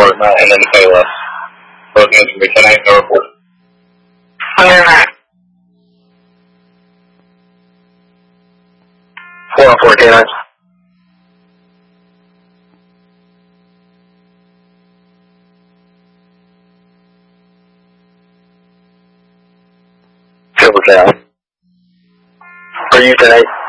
Mount, and then Payless. Both units will be 10-8, no report. Alright. 4-4, K9. Triple K. Are you 10-8?